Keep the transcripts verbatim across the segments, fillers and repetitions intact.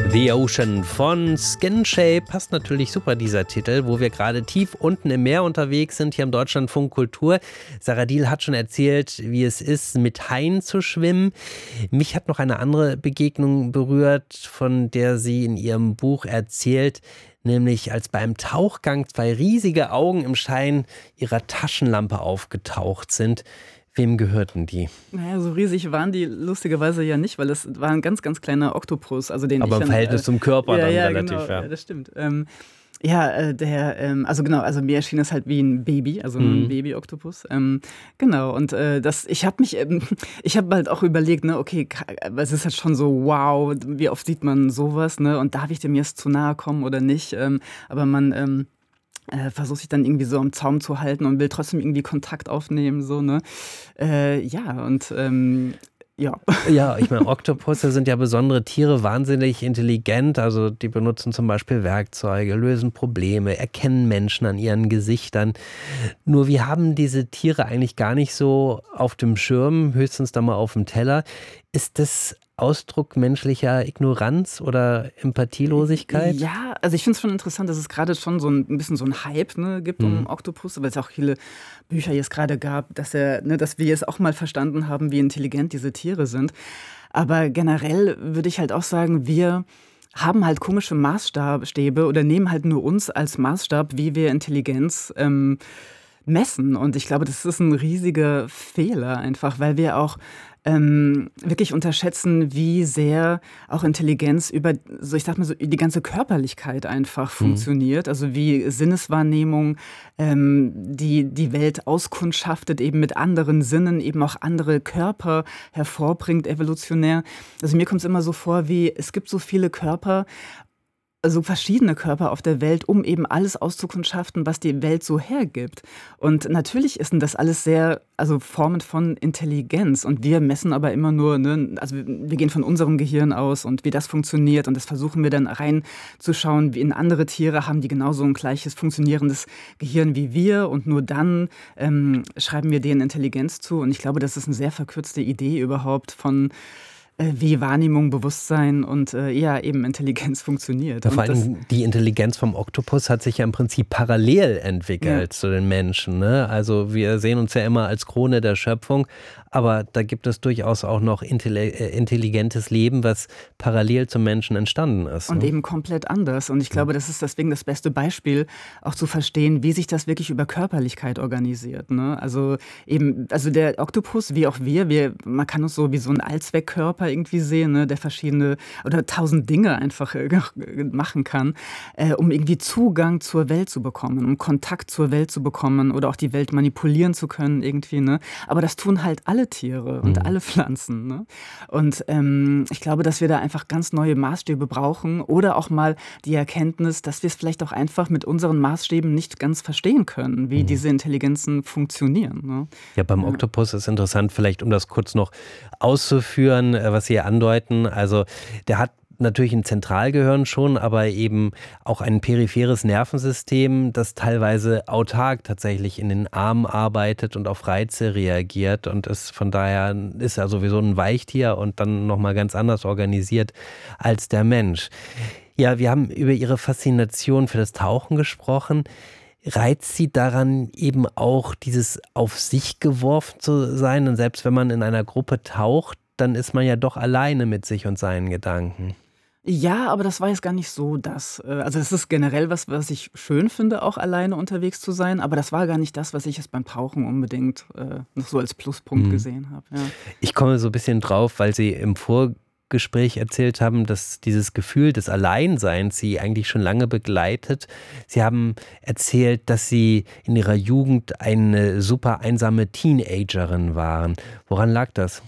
The Ocean von Skinshape passt natürlich super, dieser Titel, wo wir gerade tief unten im Meer unterwegs sind, hier im Deutschlandfunk Kultur. Sarah Diehl hat schon erzählt, wie es ist, mit Haien zu schwimmen. Mich hat noch eine andere Begegnung berührt, von der sie in ihrem Buch erzählt, nämlich als beim Tauchgang zwei riesige Augen im Schein ihrer Taschenlampe aufgetaucht sind. Wem gehörten die? Naja, so riesig waren die lustigerweise ja nicht, weil es war ein ganz, ganz kleiner Oktopus. Also den Aber ich im dann, Verhältnis äh, zum Körper ja, dann ja, relativ, genau, ja. ja, das stimmt. Ähm, ja, äh, der, ähm, also genau, also mir erschien es halt wie ein Baby, also ein Mhm. Baby-Oktopus. Ähm, genau, und äh, das, ich habe mich, ähm, ich habe halt auch überlegt, ne, okay, ka- es ist halt schon so, wow, wie oft sieht man sowas, ne, und darf ich dem jetzt zu nahe kommen oder nicht? Ähm, aber man, ähm, äh, versucht sich dann irgendwie so am Zaum zu halten und will trotzdem irgendwie Kontakt aufnehmen, so, ne? Äh, ja, und ähm, ja. Ja, ich meine, Oktopusse sind ja besondere Tiere, wahnsinnig intelligent. Also die benutzen zum Beispiel Werkzeuge, lösen Probleme, erkennen Menschen an ihren Gesichtern. Nur wir haben diese Tiere eigentlich gar nicht so auf dem Schirm, höchstens da mal auf dem Teller. Ist das Ausdruck menschlicher Ignoranz oder Empathielosigkeit? Ja, also ich finde es schon interessant, dass es gerade schon so ein, ein bisschen so ein Hype, ne, gibt um Hm. Oktopusse, weil es auch viele Bücher jetzt gerade gab, dass er, ne, dass wir es auch mal verstanden haben, wie intelligent diese Tiere sind. Aber generell würde ich halt auch sagen, wir haben halt komische Maßstäbe oder nehmen halt nur uns als Maßstab, wie wir Intelligenz ähm, messen. Und ich glaube, das ist ein riesiger Fehler einfach, weil wir auch ähm, wirklich unterschätzen, wie sehr auch Intelligenz über, so ich sag mal so, die ganze Körperlichkeit einfach funktioniert. Also wie Sinneswahrnehmung ähm, die die Welt auskundschaftet, eben mit anderen Sinnen, eben auch andere Körper hervorbringt, evolutionär. Also mir kommt es immer so vor, wie es gibt so viele Körper, also verschiedene Körper auf der Welt, um eben alles auszukundschaften, was die Welt so hergibt. Und natürlich ist denn das alles sehr, also Formen von Intelligenz. Und wir messen aber immer nur, ne, also wir gehen von unserem Gehirn aus und wie das funktioniert. Und das versuchen wir dann reinzuschauen, wie in andere Tiere haben die genauso ein gleiches funktionierendes Gehirn wie wir. Und nur dann ähm, schreiben wir denen Intelligenz zu. Und ich glaube, das ist eine sehr verkürzte Idee überhaupt von äh, wie Wahrnehmung, Bewusstsein und äh, ja, eben Intelligenz funktioniert. Ja, vor Und das, allem die Intelligenz vom Oktopus hat sich ja im Prinzip parallel entwickelt Ja. zu den Menschen. Ne? Also wir sehen uns ja immer als Krone der Schöpfung, aber da gibt es durchaus auch noch intelli- äh, intelligentes Leben, was parallel zum Menschen entstanden ist. und Ne? eben komplett anders. Und ich glaube, das ist deswegen das beste Beispiel, auch zu verstehen, wie sich das wirklich über Körperlichkeit organisiert. Ne? Also eben, also der Oktopus, wie auch wir, wir, man kann uns so wie so einen Allzweckkörper irgendwie sehen, ne, der verschiedene oder tausend Dinge einfach äh, machen kann, äh, um irgendwie Zugang zur Welt zu bekommen, um Kontakt zur Welt zu bekommen oder auch die Welt manipulieren zu können irgendwie. Ne? Aber das tun halt alle Tiere und Mhm. alle Pflanzen. Ne? Und ähm, ich glaube, dass wir da einfach ganz neue Maßstäbe brauchen oder auch mal die Erkenntnis, dass wir es vielleicht auch einfach mit unseren Maßstäben nicht ganz verstehen können, wie Mhm. diese Intelligenzen funktionieren. Ne? Ja, beim Ja. Oktopus ist interessant, vielleicht um das kurz noch auszuführen, äh, was Sie hier andeuten. Also der hat natürlich ein Zentralgehirn schon, aber eben auch ein peripheres Nervensystem, das teilweise autark tatsächlich in den Armen arbeitet und auf Reize reagiert und ist von daher ist er sowieso ein Weichtier und dann nochmal ganz anders organisiert als der Mensch. Ja, wir haben über Ihre Faszination für das Tauchen gesprochen. Reizt Sie daran eben auch dieses auf sich geworfen zu sein? Und selbst wenn man in einer Gruppe taucht, dann ist man ja doch alleine mit sich und seinen Gedanken. Ja, aber das war jetzt gar nicht so das. Äh, Also es ist generell was, was ich schön finde, auch alleine unterwegs zu sein, aber das war gar nicht das, was ich jetzt beim Tauchen unbedingt äh, noch so als Pluspunkt Mhm. gesehen habe. Ja. Ich komme so ein bisschen drauf, weil Sie im Vorgespräch erzählt haben, dass dieses Gefühl des Alleinseins Sie eigentlich schon lange begleitet. Sie haben erzählt, dass Sie in Ihrer Jugend eine super einsame Teenagerin waren. Woran lag das?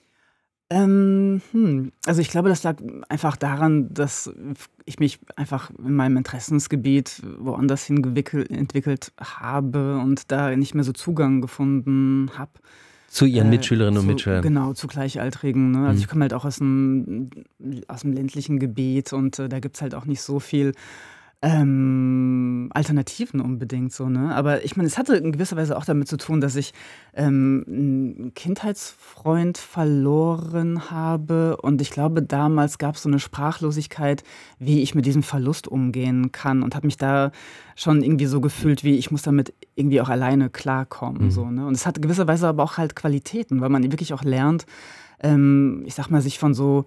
Ähm, hm, also ich glaube, das lag einfach daran, dass ich mich einfach in meinem Interessensgebiet woanders hin gewickel- entwickelt habe und da nicht mehr so Zugang gefunden habe. Zu Ihren Äh, Mitschülerinnen und zu, Mitschülern? genau, zu Gleichaltrigen. Ne? Also Mhm. ich komme halt auch aus dem, aus dem ländlichen Gebiet und äh, da gibt es halt auch nicht so viel ähm, Alternativen unbedingt so, ne? Aber ich meine, es hatte in gewisser Weise auch damit zu tun, dass ich ähm, einen Kindheitsfreund verloren habe und ich glaube, damals gab es so eine Sprachlosigkeit, wie ich mit diesem Verlust umgehen kann und habe mich da schon irgendwie so gefühlt, wie ich muss damit irgendwie auch alleine klarkommen, Mhm. so, ne? Und es hat gewisserweise aber auch halt Qualitäten, weil man wirklich auch lernt, ähm, ich sag mal, sich von so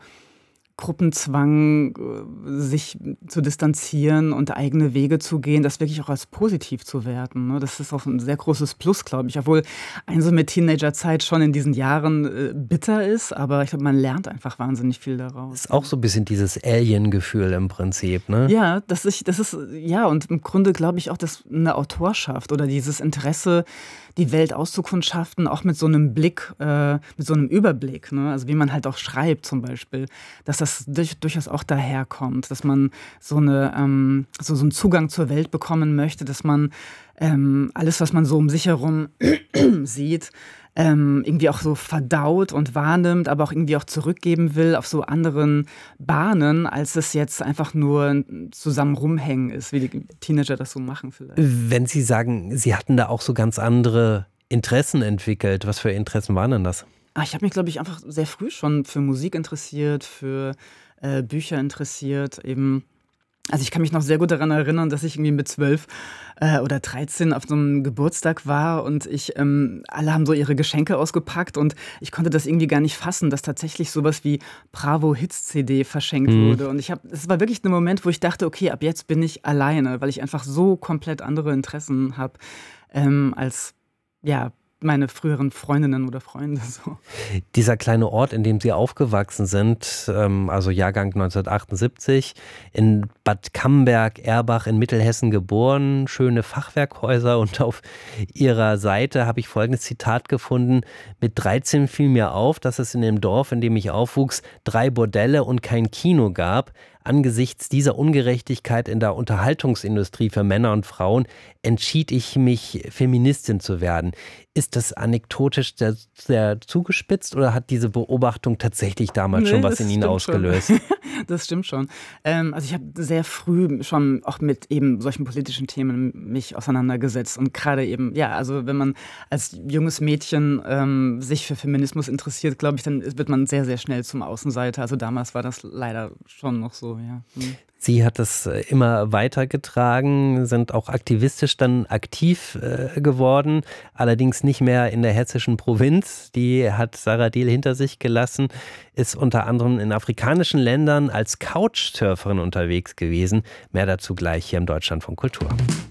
Gruppenzwang, äh, sich zu distanzieren und eigene Wege zu gehen, das wirklich auch als positiv zu werten, ne? Das ist auch ein sehr großes Plus, glaube ich, obwohl einsame Teenagerzeit schon in diesen Jahren, äh, bitter ist, aber ich glaube, man lernt einfach wahnsinnig viel daraus, Ist auch ja. so ein bisschen dieses Alien-Gefühl im Prinzip, ne? Ja, das ist das ist ja, und im Grunde glaube ich auch, dass eine Autorschaft oder dieses Interesse, die Welt auszukundschaften, auch mit so einem Blick, äh mit so einem Überblick, ne? Also, wie man halt auch schreibt zum Beispiel, dass das durch durchaus auch daherkommt, dass man so 'ne, ähm so so 'n Zugang zur Welt bekommen möchte, dass man, ähm, alles, was man so um sich herum sieht, ähm, irgendwie auch so verdaut und wahrnimmt, aber auch irgendwie auch zurückgeben will auf so anderen Bahnen, als es jetzt einfach nur 'n zusammen rumhängen ist, wie die Teenager das so machen vielleicht. Wenn Sie sagen, Sie hatten da auch so ganz andere Interessen entwickelt, was für Interessen waren denn das? Ah, ich habe mich, glaube ich, einfach sehr früh schon für Musik interessiert, für, äh, Bücher interessiert, eben. Also, ich kann mich noch sehr gut daran erinnern, dass ich irgendwie mit zwölf äh, oder dreizehn auf so einem Geburtstag war und ich ähm, alle haben so ihre Geschenke ausgepackt und ich konnte das irgendwie gar nicht fassen, dass tatsächlich sowas wie Bravo Hits C D verschenkt Mhm. wurde. Und ich habe es war wirklich 'n Moment, wo ich dachte: „Okay, ab jetzt bin ich alleine“, weil ich einfach so komplett andere Interessen habe, ähm, als, ja, meine früheren Freundinnen oder Freunde so. Dieser kleine Ort, in dem Sie aufgewachsen sind, ähm, also Jahrgang neunzehnhundertachtundsiebzig, in Bad Camberg-Erbach in Mittelhessen geboren, schöne Fachwerkhäuser und auf Ihrer Seite habe ich folgendes Zitat gefunden: „Mit dreizehn fiel mir auf, dass es in dem Dorf, in dem ich aufwuchs, drei Bordelle und kein Kino gab. Angesichts dieser Ungerechtigkeit in der Unterhaltungsindustrie für Männer und Frauen entschied ich mich, Feministin zu werden.“ Ist das anekdotisch sehr, sehr zugespitzt oder hat diese Beobachtung tatsächlich damals schon Ne, was in das Ihnen stimmt schon. ausgelöst? Das stimmt schon. Ähm, also, ich habe sehr früh schon auch mit eben solchen politischen Themen mich auseinandergesetzt und gerade eben ja, also, wenn man als junges Mädchen, ähm, sich für Feminismus interessiert, glaube ich, dann wird man sehr, sehr schnell zum Außenseiter. Also, damals war das leider schon noch so, ja. Mhm. Sie hat das äh, immer weitergetragen, sind auch aktivistisch dann aktiv äh, geworden, allerdings nicht mehr in der hessischen Provinz. Die hat Sarah Diehl hinter sich gelassen, ist unter anderem in afrikanischen Ländern als Couchsurferin unterwegs gewesen. Mehr dazu gleich hier im Deutschlandfunk Kultur.